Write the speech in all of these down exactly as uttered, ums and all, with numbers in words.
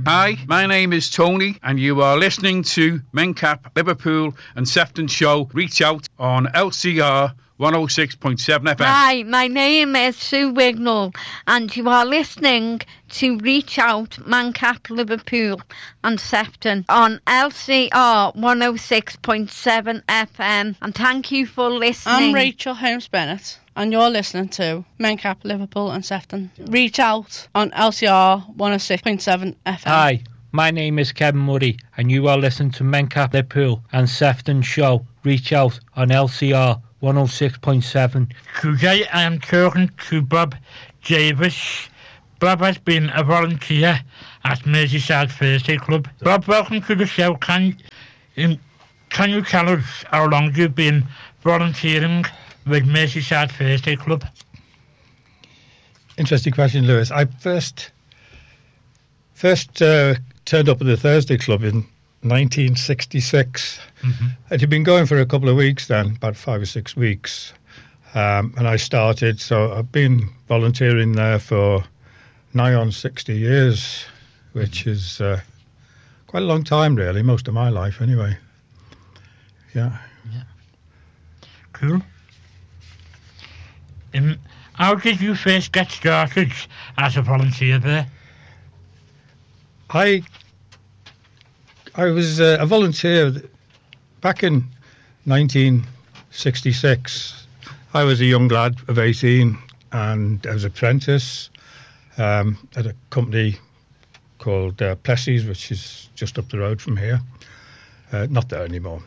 Hi, my name is Tony, and you are listening to Mencap, Liverpool and Sefton Show. Reach out on L C R one oh six point seven F M. Hi, my name is Sue Wignall, and you are listening to Reach Out, Mencap, Liverpool and Sefton on L C R one oh six point seven F M. And thank you for listening. I'm Rachel Holmes Bennett, and you're listening to Mencap, Liverpool and Sefton. Reach out on L C R one oh six point seven F M. Hi, my name is Kevin Murray, and you are listening to Mencap, Liverpool and Sefton Show. Reach out on L C R one oh six point seven. Today I am talking to Bob Davis. Bob has been a volunteer at Merseyside Thursday Club. Bob, welcome to the show. Can, um, can you tell us how long you've been volunteering with Merseyside Thursday Club? Interesting question, Lewis. I first first uh, turned up at the Thursday Club in nineteen sixty-six. Mm-hmm. It had been going for a couple of weeks then, about five or six weeks. Um, and I started, so I've been volunteering there for nigh on sixty years, which is uh, quite a long time, really, most of my life anyway. Yeah. Yeah. Cool. Um, how did you first get started as a volunteer there? I I was uh, a volunteer back in nineteen sixty-six. I was a young lad of eighteen, and I was an apprentice um, at a company called uh, Plessy's, which is just up the road from here. Uh, not there anymore.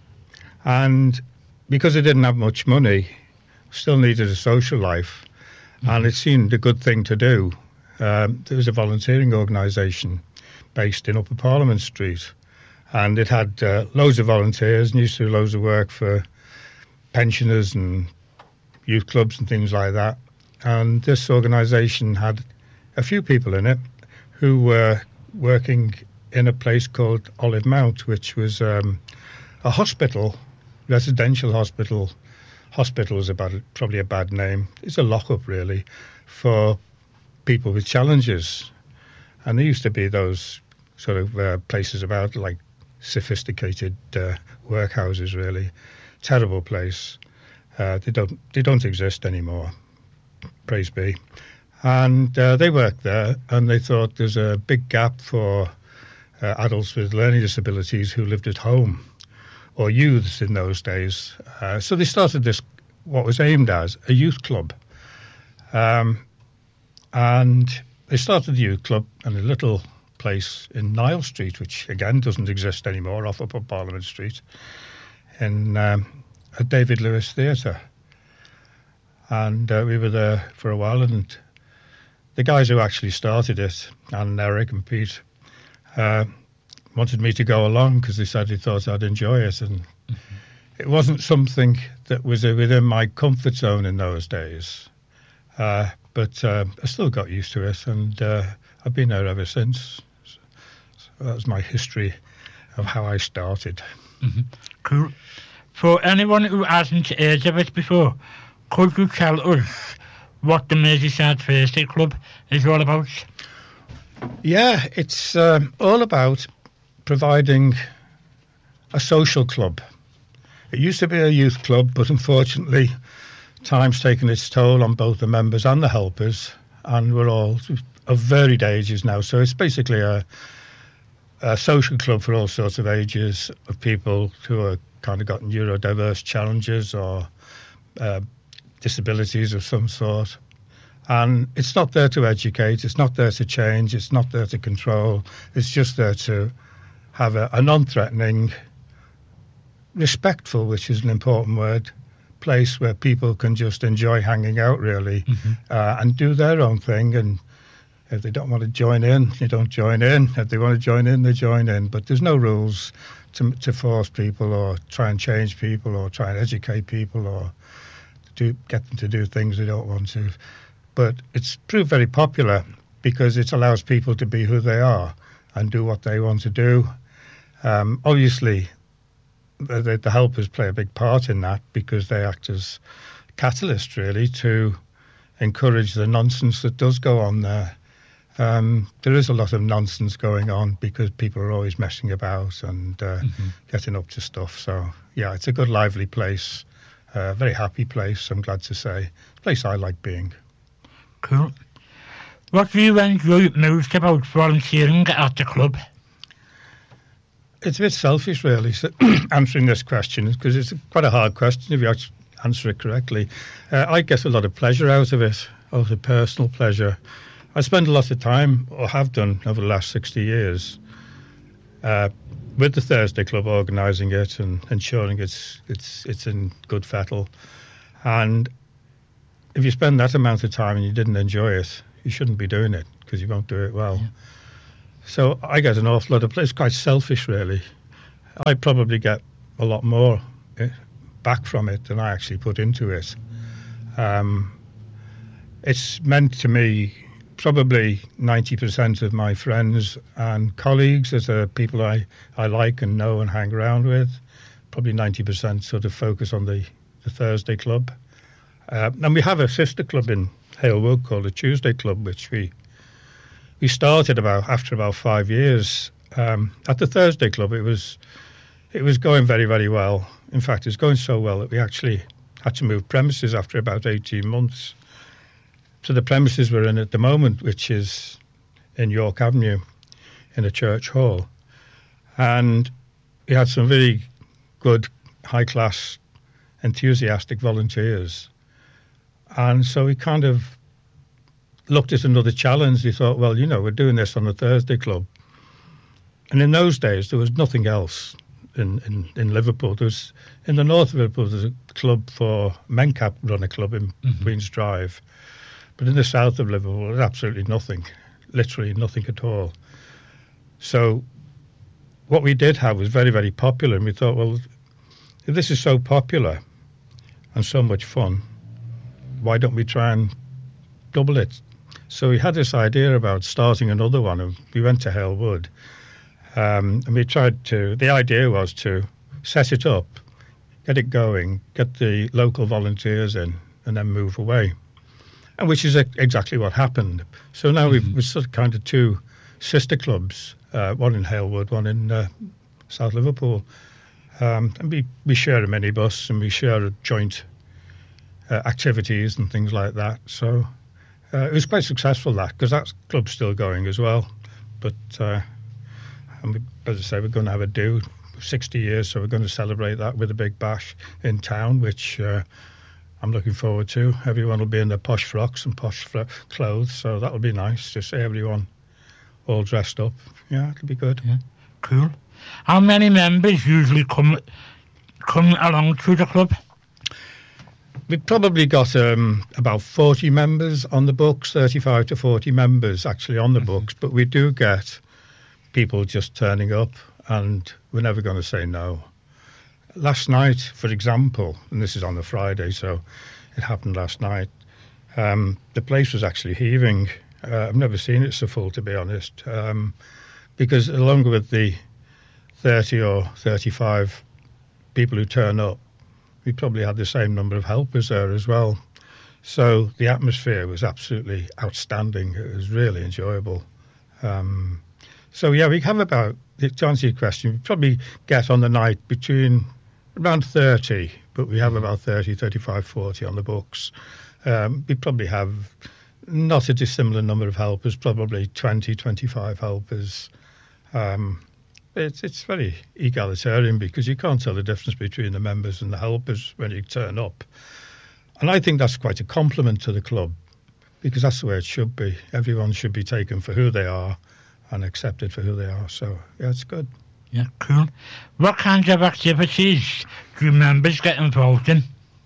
And because I didn't have much money, still needed a social life, mm-hmm. and it seemed a good thing to do. Um, there was a volunteering organisation based in Upper Parliament Street, and it had uh, loads of volunteers and used to do loads of work for pensioners and youth clubs and things like that. And this organisation had a few people in it who were working in a place called Olive Mount, which was um, a hospital, residential hospital. Hospital is about probably a bad name. It's a lock-up, really, for people with challenges. And there used to be those sort of uh, places about, like sophisticated uh, workhouses, really. Terrible place. Uh, they don't they don't exist anymore, praise be. And uh, they worked there, and they thought there's a big gap for uh, adults with learning disabilities who lived at home, or youths in those days. Uh, so they started this, what was aimed as a youth club. Um, and they started the youth club in a little place in Nile Street, which again doesn't exist anymore, off Upper Parliament Street, in um, a David Lewis Theatre. And uh, we were there for a while, and the guys who actually started it, Alan and Eric and Pete, uh, wanted me to go along because they said they thought I'd enjoy it. And mm-hmm. it wasn't something that was uh, within my comfort zone in those days. Uh, but uh, I still got used to it, and uh, I've been there ever since. So, so that was my history of how I started. Mm-hmm. Cool. For anyone who hasn't heard of it before, could you tell us what the Merseyside Thursday Club is all about? Yeah, it's um, all about providing a social club. It used to be a youth club, but unfortunately time's taken its toll on both the members and the helpers, and we're all of varied ages now. So it's basically a, a social club for all sorts of ages, of people who are kind of got neurodiverse challenges or uh, disabilities of some sort. And it's not there to educate, it's not there to change, it's not there to control, it's just there to have a, a non-threatening, respectful, which is an important word, place where people can just enjoy hanging out, really, mm-hmm. uh, and do their own thing. And if they don't want to join in, they don't join in. If they want to join in, they join in. But there's no rules to, to force people or try and change people or try and educate people or do, get them to do things they don't want to. But it's proved very popular because it allows people to be who they are and do what they want to do. Um, obviously, the, the helpers play a big part in that because they act as catalysts, really, to encourage the nonsense that does go on there. Um, there is a lot of nonsense going on because people are always messing about and uh, Mm-hmm. getting up to stuff. So, yeah, it's a good, lively place, a uh, very happy place, I'm glad to say. Place I like being. Cool. What do you enjoy most about volunteering at the club? It's a bit selfish, really, so answering this question, because it's quite a hard question if you actually answer it correctly. Uh, I get a lot of pleasure out of it, out of personal pleasure. I spend a lot of time, or have done over the last sixty years, uh, with the Thursday Club, organising it and ensuring it's it's it's in good fettle. And if you spend that amount of time and you didn't enjoy it, you shouldn't be doing it, because you won't do it well. Yeah. So I get an awful lot of play. It's quite selfish, really. I probably get a lot more eh, back from it than I actually put into it. Um, it's meant to me probably ninety percent of my friends and colleagues as are people I, I like and know and hang around with. Probably ninety percent sort of focus on the, the Thursday Club. Uh, and we have a sister club in Halewood called the Tuesday Club, which we we started about after about five years. Um, at the Thursday Club, it was it was going very, very well. In fact, it was going so well that we actually had to move premises after about eighteen months. So the premises we're in at the moment, which is in York Avenue, in a church hall. And we had some very good, high-class, enthusiastic volunteers. And so we kind of looked at another challenge. We thought, well, you know, we're doing this on the Thursday Club. And in those days, there was nothing else in, in, in Liverpool. There was, in the north of Liverpool, there's a club for Mencap run a club in Mm-hmm. Queen's Drive. But in the south of Liverpool, there's absolutely nothing, literally nothing at all. So what we did have was very, very popular. And we thought, well, if this is so popular and so much fun, why don't we try and double it? So we had this idea about starting another one, and we went to Halewood. Um, and we tried to, the idea was to set it up, get it going, get the local volunteers in, and then move away. And which is exactly what happened. So now mm-hmm. we've, we've sort of kind of two sister clubs, uh, one in Halewood, one in uh, South Liverpool. Um, and we, we share a minibus and we share joint uh, activities and things like that. So uh, it was quite successful, that, because that club's still going as well. But uh, and we, as I say, we're going to have a do, sixty years, so we're going to celebrate that with a big bash in town, which uh, I'm looking forward to. Everyone will be in their posh frocks and posh fro- clothes, so that'll be nice to see everyone all dressed up. Yeah, it'll be good. Yeah. Cool. How many members usually come come along to the club? We've probably got um, about forty members on the books, thirty-five to forty members actually on the mm-hmm. books, but we do get people just turning up, and we're never going to say no. Last night, for example, and this is on a Friday, so it happened last night, um, the place was actually heaving. Uh, I've never seen it so full, to be honest, um, because along with the thirty or thirty-five people who turn up, we probably had the same number of helpers there as well. So the atmosphere was absolutely outstanding. It was really enjoyable. Um, so, yeah, we have about, to answer your question, we probably get on the night between around thirty, but we have about thirty, thirty-five, forty on the books. Um, we probably have not a dissimilar number of helpers, probably twenty, twenty-five helpers. Um, it's, it's very egalitarian because you can't tell the difference between the members and the helpers when you turn up. And I think that's quite a compliment to the club, because that's the way it should be. Everyone should be taken for who they are and accepted for who they are. So, yeah, it's good. Yeah, cool. What kinds of activities do members get involved in?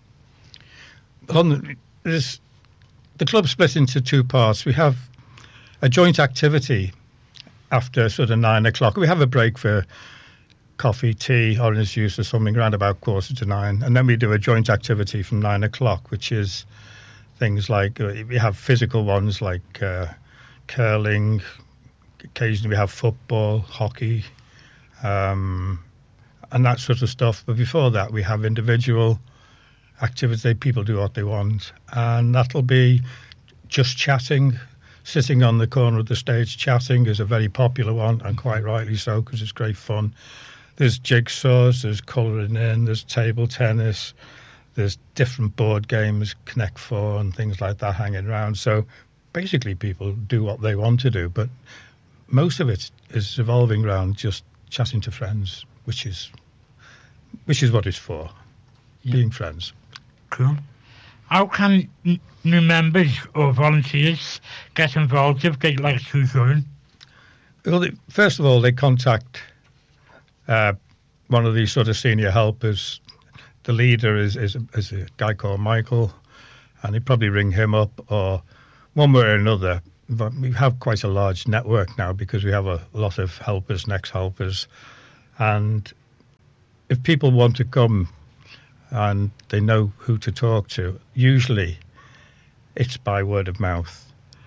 Well, there's, the club split into two parts. We have a joint activity after sort of nine o'clock. We have a break for coffee, tea, orange juice or something around about quarter to nine. And then we do a joint activity from nine o'clock, which is things like, uh, we have physical ones like uh, curling. Occasionally we have football, hockey, um, and that sort of stuff. But before that, we have individual activities. People do what they want. And that'll be just chatting. sitting on the corner of the stage chatting is a very popular one, and quite rightly so, because it's great fun. There's jigsaws, there's colouring in, there's table tennis, there's different board games, Connect Four and things like that hanging around. So basically people do what they want to do, but most of it is evolving around just chatting to friends, which is which is what it's for, yeah. Being friends. Cool. How can n- new members or volunteers get involved if they'd like to join? Well, they, first of all, they contact uh, one of these sort of senior helpers. The leader is, is, is a guy called Michael, and they probably ring him up, or one way or another. But we have quite a large network now because we have a lot of helpers, next helpers, and if people want to come and they know who to talk to, usually it's by word of mouth,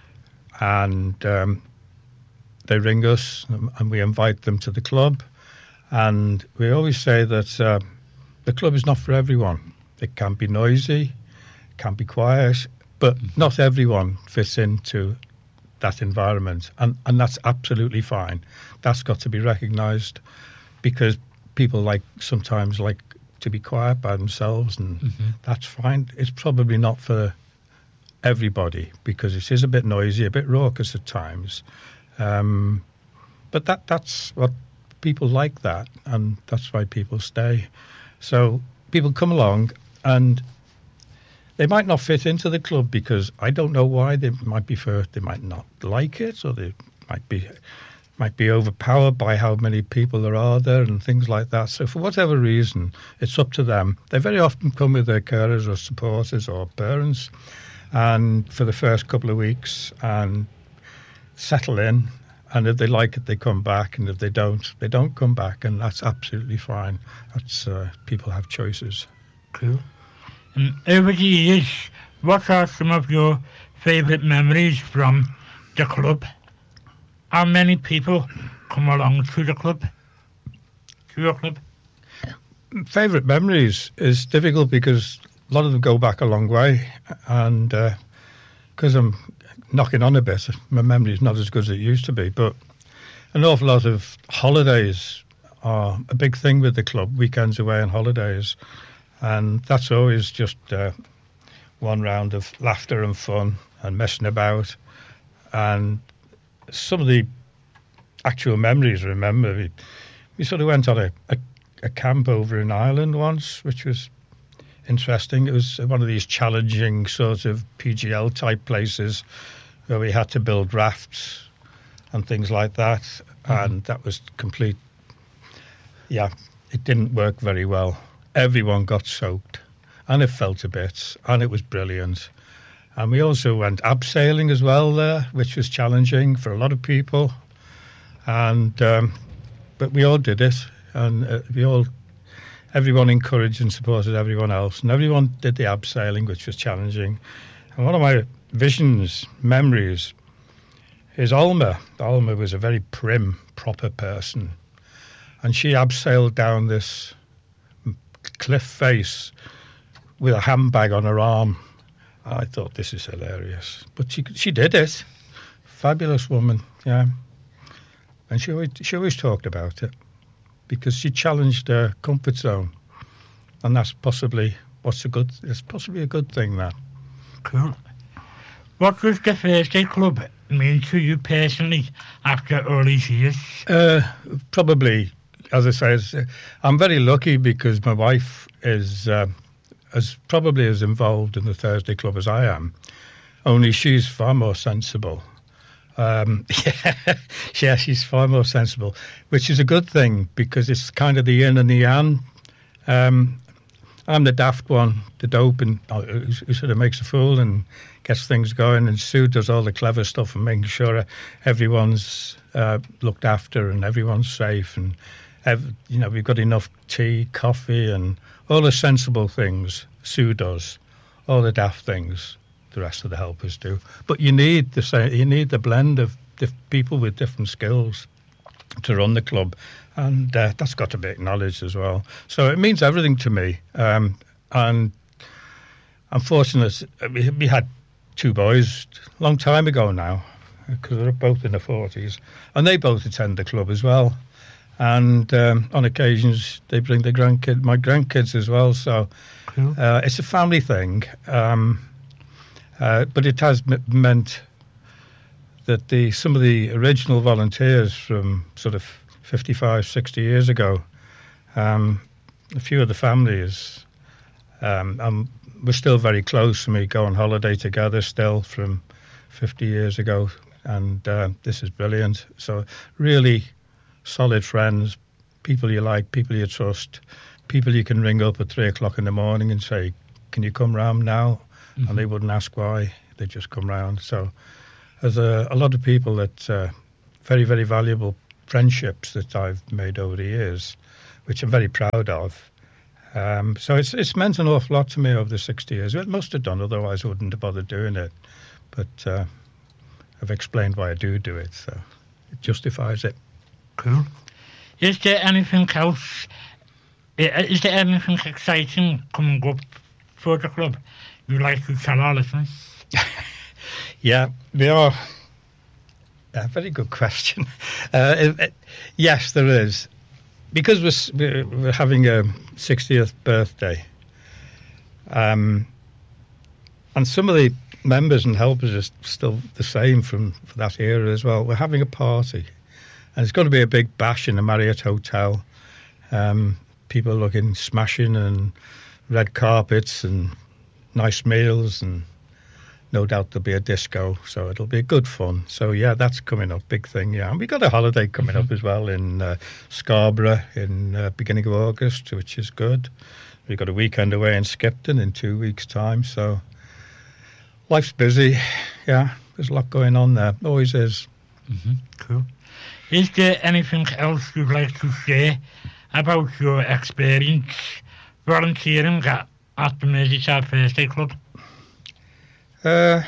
and um, they ring us and we invite them to the club, and we always say that uh, the club is not for everyone. It can be noisy, it can be quiet, but not everyone fits into that environment, and, and that's absolutely fine. That's got to be recognised, because people like sometimes like to be quiet by themselves, and mm-hmm. that's fine. It's probably not for everybody, because it is a bit noisy, a bit raucous at times, um, but that that's what people like, that, and that's why people stay. So people come along, and they might not fit into the club because I don't know why. They might be for, they might not like it, or they might be might be overpowered by how many people there are there and things like that. So for whatever reason, it's up to them. They very often come with their carers or supporters or parents, and for the first couple of weeks, and settle in. And if they like it, they come back, and if they don't, they don't come back, and that's absolutely fine. That's uh, people have choices. Cool. And over the years, what are some of your favourite memories from the club? How many people come along to the club? To your club? Favourite memories is difficult because a lot of them go back a long way, and because uh, I'm knocking on a bit, my memory is not as good as it used to be, but an awful lot of holidays are a big thing with the club, weekends away and holidays. And that's always just uh, one round of laughter and fun and messing about. And some of the actual memories I remember, we, we sort of went on a, a, a camp over in Ireland once, which was interesting. It was one of these challenging sort of P G L type places where we had to build rafts and things like that. Mm-hmm. And that was complete, yeah, it didn't work very well. Everyone got soaked, and it felt a bit, and it was brilliant. And we also went abseiling as well there, which was challenging for a lot of people. And um, but we all did it, and uh, we all, everyone encouraged and supported everyone else, and everyone did the abseiling, which was challenging. And one of my visions, memories, is Alma. Alma was a very prim, proper person, and she abseiled down this cliff face with a handbag on her arm. I thought, this is hilarious, but she she did it. Fabulous woman, yeah. And she always, she always talked about it because she challenged her comfort zone, and that's possibly what's a good. It's possibly a good thing. That. Cool. What does the Thursday Club mean to you personally after all these years? Uh, probably. As I say, I'm very lucky because my wife is uh, as probably as involved in the Thursday Club as I am, only she's far more sensible. Um, yeah, yeah, she's far more sensible, which is a good thing because it's kind of the yin and the yang. Um, I'm the daft one, the dope, and uh, who, who sort of makes a fool and gets things going, and Sue does all the clever stuff and making sure everyone's uh, looked after and everyone's safe, and Have, you know, we've got enough tea, coffee, and all the sensible things Sue does, all the daft things the rest of the helpers do. But you need the you need the blend of diff- people with different skills to run the club, and uh, that's got to be acknowledged as well. So it means everything to me. Um, and I'm fortunate. We, we had two boys a long time ago now, because they're both in their forties, and they both attend the club as well. And um, on occasions, they bring their grandkid, my grandkids as well. So Cool. uh, it's a family thing, um, uh, but it has m- meant that the some of the original volunteers from sort of fifty-five, sixty years ago, um, a few of the families, um, um, we're still very close, and we go on holiday together still from fifty years ago, and uh, this is brilliant. So really solid friends, people you like, people you trust, people you can ring up at three o'clock in the morning and say, can you come round now? Mm-hmm. And they wouldn't ask why, they just come round. So there's a, a lot of people that, uh, very, very valuable friendships that I've made over the years, which I'm very proud of. Um, so it's it's meant an awful lot to me over the sixty years. It must have done, otherwise I wouldn't have bothered doing it. But uh, I've explained why I do do it, so it justifies it. Cool. Is there anything else, is there anything exciting coming up for the club you'd like to tell our listeners? Yeah, we are. A very good question. Uh, it, it, yes, there is. Because we're, we're having a sixtieth birthday, um, and some of the members and helpers are still the same from that era as well. We're having a party. And it's going to be a big bash in the Marriott Hotel. Um, people looking smashing and red carpets and nice meals, and no doubt there'll be a disco. So it'll be good fun. So yeah, that's coming up, big thing. Yeah, and we got a holiday coming mm-hmm. up as well in uh, Scarborough in uh, beginning of August, which is good. We've got a weekend away in Skipton in two weeks' time. So life's busy. Yeah, there's a lot going on there. Always is. Mm-hmm. Cool. Is there anything else you'd like to share about your experience volunteering at, at the Merseyside Thursday Club? Uh,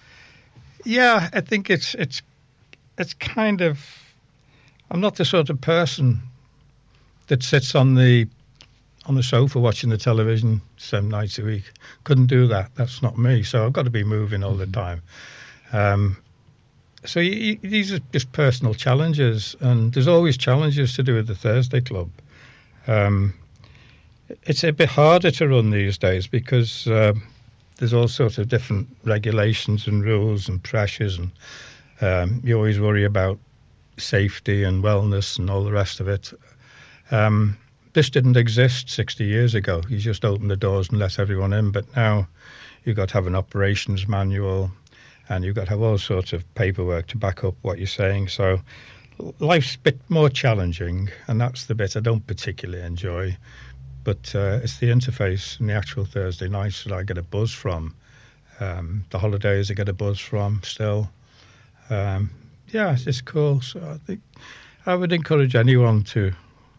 yeah, I think it's it's it's kind of. I'm not the sort of person that sits on the on the sofa watching the television seven nights a week. Couldn't do that. That's not me. So I've got to be moving all the time. Um, So you, you, these are just personal challenges, and there's always challenges to do with the Thursday Club. Um, it's a bit harder to run these days because uh, there's all sorts of different regulations and rules and pressures, and um, you always worry about safety and wellness and all the rest of it. Um, this didn't exist sixty years ago. You just opened the doors and let everyone in, but now you've got to have an operations manual, and you've got to have all sorts of paperwork to back up what you're saying. So life's a bit more challenging, and that's the bit I don't particularly enjoy. But uh, it's the interface and the actual Thursday nights that I get a buzz from. Um, the holidays I get a buzz from still. Um, yeah, it's cool. So I think I would encourage anyone to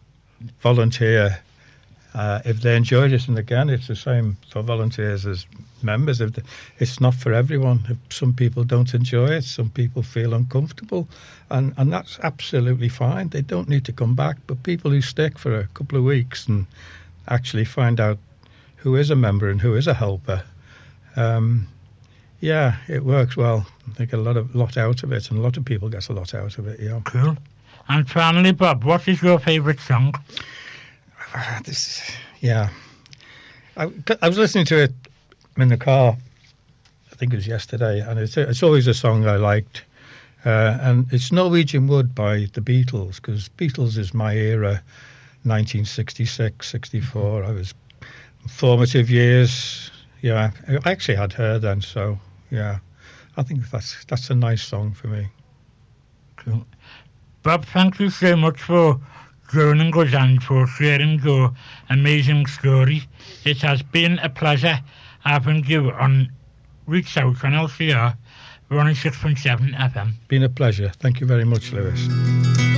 volunteer uh, if they enjoyed it. And again, it's the same for volunteers as members. If the, it's not for everyone. If some people don't enjoy it, some people feel uncomfortable, and, and that's absolutely fine. They don't need to come back. But people who stick for a couple of weeks and actually find out who is a member and who is a helper, um, yeah, it works well. They get a lot of lot out of it, and a lot of people get a lot out of it. Yeah. Cool. And finally, Bob, what is your favourite song? Uh, this, yeah, I, I was listening to it in the car. I think it was yesterday, and it's it's always a song I liked, uh, and it's Norwegian Wood by the Beatles, because Beatles is my era, nineteen sixty-six, sixty-four. I was formative years. Yeah, I actually had her then, so yeah, I think that's that's a nice song for me. Cool. Bob, thank you so much for joining us and for sharing your amazing story. It has been a pleasure having you on Reach Out on L C R one oh six point seven F M. Been a pleasure. Thank you very much, Lewis.